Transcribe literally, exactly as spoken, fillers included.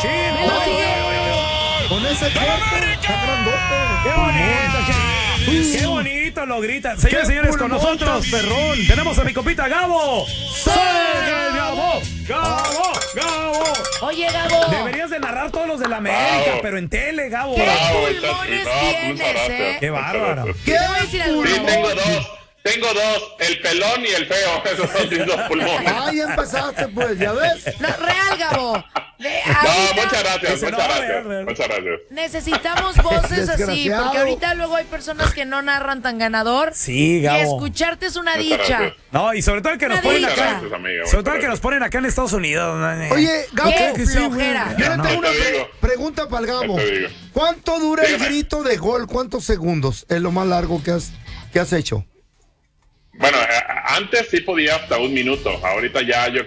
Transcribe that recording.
Con ese corte, está grandote. ¡Qué bonito! ¡Qué, qué bonito lo grita! Señores, señores, con nosotros, perrón, tenemos a mi compita Gabo. ¡Salga, Gabo! ¡Gabo! ¡Gabo! Oye, Gabo. Deberías de narrar todos los de la América, Bravo. pero en tele, Gabo. ¿Qué Bravo, pulmones muchachos. No, tienes, muchas eh? gracias. ¡Qué bárbaro! Te voy a decir algo. Sí, tengo dos. Tengo dos, el pelón y el feo. Esos son mis dos pulmones. Ay, empezaste, pues, ya ves. No, real, Gabo. De, No, ahorita muchas gracias, Dice, muchas no, gracias. real, real. Muchas gracias. necesitamos voces así, Desgraciado. porque ahorita luego hay personas que no narran tan ganador. Sí, Y Gabo. escucharte es una Muchas dicha. gracias. No, y sobre todo el que nos Una ponen dicha. acá. Gracias, amigo, Sobre todo el muchas que nos ponen acá en Estados Unidos. Oye, Gabo, Qué que sí, güey. flojera. Yo le No, tengo no. una Te pre- digo. pregunta para el Gabo. Te digo. ¿Cuánto dura el Dígame. grito de gol? ¿Cuántos segundos es lo más largo que has, que has hecho? Bueno, eh, antes sí podía hasta un minuto. Ahorita ya yo